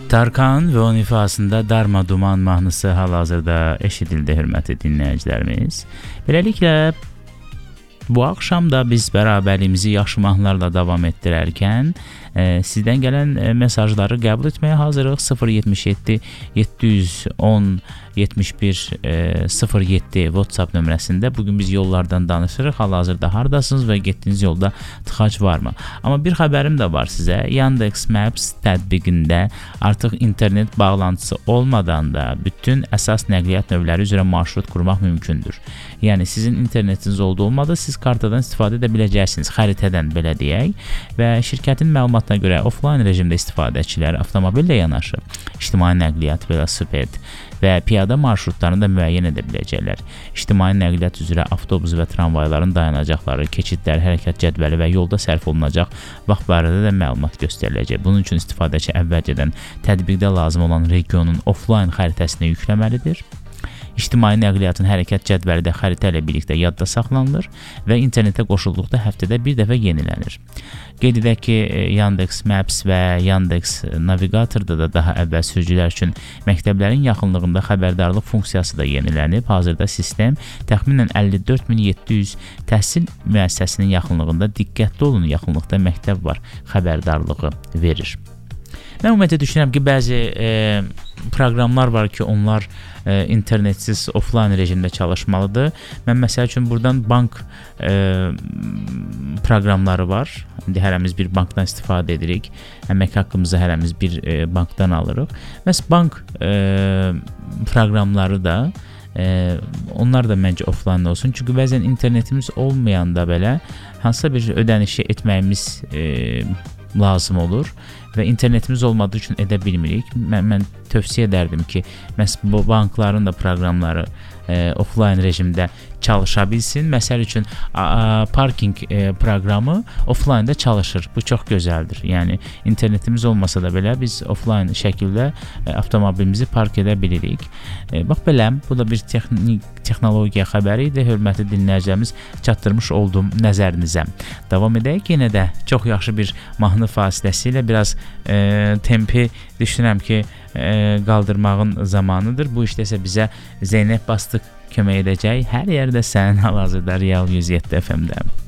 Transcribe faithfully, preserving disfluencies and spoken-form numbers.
Tarkan və onun ifasında Darma Duman mahnısı hal-hazırda eşidildi, hörmətli dinləyicilərimiz. Beləliklə, bu axşam da biz bərabərliyimizi yaxşı mahnılarla davam etdirərkən e, sizdən gələn e, mesajları qəbul etməyə hazırıq. sıfır yetmiş yeddi yeddi yüz on yetmiş bir sıfır yeddi WhatsApp nömrəsində. Bugün biz yollardan danışırıq. Hal-hazırda hardasınız və getdiyiniz yolda tıxac varmı? Amma bir xəbərim də var sizə. Yandex Maps tətbiqində artıq internet bağlantısı olmadan da bütün əsas nəqliyyat növləri üzrə marşrut qurmaq mümkündür. Yəni sizin internetiniz oldu olmadı, siz kartadan istifadə edə biləcəksiniz. Xəritədən belə deyək və şirkətin məlumatına görə offline rejimdə istifadəçilər avtomobillə yanaşı ictimai nəqliyyat, velosiped və piyada marşrutlarını da müəyyən edə biləcəklər. İctimai nəqliyyat üzrə avtobus və tramvayların dayanacaqları, keçidlər, hərəkət cədvəli və yolda sərf olunacaq vaxt barədə də məlumat göstəriləcək. Bunun üçün istifadəçi əvvəlcədən tətbiqdə lazım olan regionun offline xəritəsini yükləməlidir. İctimai nəqliyyatın hərəkət cədvəli də xəritə ilə birlikdə yadda saxlanılır və internetə qoşulduqda həftədə bir dəfə yenilənir. Qeyd edək ki, Yandex Maps və Yandex Navigatorda da daha əvvəl sürücülər üçün məktəblərin yaxınlığında xəbərdarlıq funksiyası da yenilənib. Hazırda sistem təxminən əlli dörd min yeddi yüz təhsil müəssisəsinin yaxınlığında diqqətli olun, yaxınlıqda məktəb var xəbərdarlığı verir. Mən ümumiyyətlə düşünürəm ki, bəzi e, proqramlar var ki, onlar e, internetsiz offline rejimdə çalışmalıdır. Mən məsəl üçün buradan bank e, proqramları var. İndi hərəmiz bir bankdan istifadə edirik. Əmək haqqımızı hərəmiz bir e, bankdan alırıq. Məs bank e, proqramları da e, onlar da məncə offline olsun. Çünki bəzən internetimiz olmayanda belə hansısa bir ödənişi etməyimiz e, lazım olur və internetimiz olmadığı üçün edə bilmirik. Mən, mən tövsiyə edərdim ki, məhz bu bankların da proqramları e, offline rejimdə çalışa bilsin. Məsəl üçün a, a, parking e, proqramı offline-da çalışır. Bu çox gözəldir. Yəni internetimiz olmasa da belə biz offline şəkildə e, avtomobilimizi park edə bilirik. E, bax belə, bu da bir texnik texnologiya xəbəri idi. Hörmətli dinləyicilərimiz, çatdırmış olduğum nəzərinizə. Davam edək. Yenə də çox yaxşı bir mahnı fasiləsi ilə biraz e, tempi düşünürəm ki, e, qaldırmağın zamanıdır. Bu işdə isə bizə Zeynəb Bastıq kömək edəcək. Hər yerdə sən, hal-hazırda Real yüz yeddi F M-də.